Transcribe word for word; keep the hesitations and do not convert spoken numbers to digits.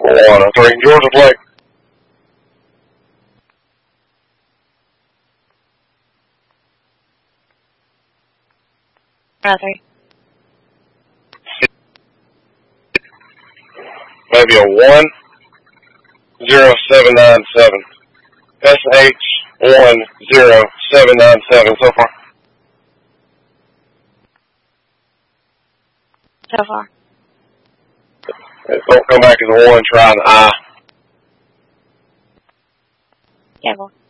One oh three, Georgia Flag. one oh three. Maybe a one zero seven nine seven. S H one zero seven nine seven so far. So far. Don't come back as a one, try an I. Careful.